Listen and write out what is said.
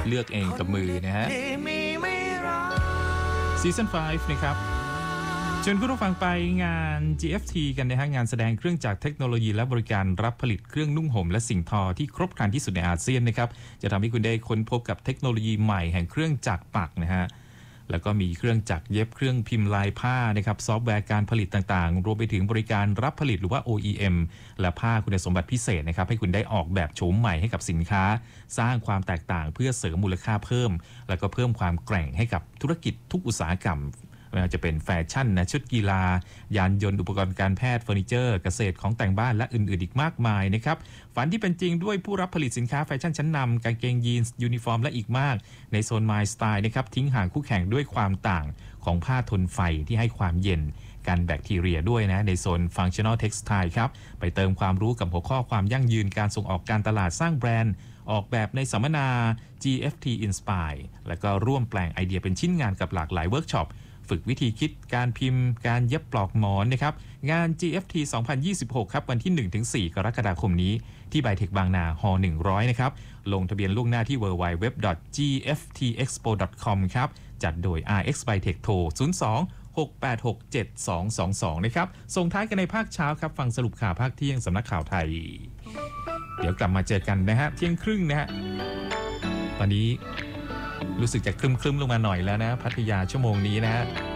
เลือกเองกับมือนะฮะซีซั่น5นะครับเชิญคุณผู้ฟังไปงาน GFT กันนะฮะงานแสดงเครื่องจักรเทคโนโลยีและบริการรับผลิตเครื่องนุ่งห่มและสิ่งทอที่ครบครันที่สุดในอาเซียนนะครับจะทำให้คุณได้ค้นพบกับเทคโนโลยีใหม่แห่งเครื่องจักรปักนะฮะแล้วก็มีเครื่องจักรเย็บเครื่องพิมพ์ลายผ้านะครับซอฟต์แวร์การผลิตต่างๆรวมไปถึงบริการรับผลิตหรือว่า OEM และผ้าคุณสมบัติพิเศษนะครับให้คุณได้ออกแบบโฉมใหม่ให้กับสินค้าสร้างความแตกต่างเพื่อเสริมมูลค่าเพิ่มแล้วก็เพิ่มความแกร่งให้กับธุรกิจทุกอุตสาหกรรมไม่ว่าจะเป็นแฟชั่นนะชุดกีฬายานยนต์อุปกรณ์การแพทย์เฟอร์นิเจอร์เกษตรของแต่งบ้านและอื่นๆอีกมากมายนะครับฝันที่เป็นจริงด้วยผู้รับผลิตสินค้าแฟชั่นชั้นนำกางเกงยีนส์ยูนิฟอร์มและอีกมากในโซน My Style นะครับทิ้งห่างคู่แข่งด้วยความต่างของผ้าทนไฟที่ให้ความเย็นกันแบคทีเรียด้วยนะในโซน Functional Textile ครับไปเติมความรู้กับหัวข้อความยั่งยืนการส่งออกการตลาดสร้างแบรนด์ออกแบบในสัมมนา GFT Inspire แล้วก็ร่วมแปลงไอเดียเป็นชิ้นงานกับหลากหลายเวิร์กช็อปฝึกวิธีคิดการพิมพ์การเย็บปลอกหมอนนะครับงาน GFT 2026 ครับวันที่ 1-4 กรกฎาคมนี้ที่ไบเทคบางนาฮ100นะครับลงทะเบียนล่วงหน้าที่ www.gftexpo.com ครับจัดโดย RX Bytech โทร 02-686-7222 นะครับส่งท้ายกันในภาคเช้าครับฟังสรุปข่าวภาคเที่ยงสำนักข่าวไทยเดี๋ยวกลับมาเจอกันนะฮะเที่ยงครึ่งนะฮะตอนนี้รู้สึกจะครึ้มๆลงมาหน่อยแล้วนะพัทยาชั่วโมงนี้นะฮะ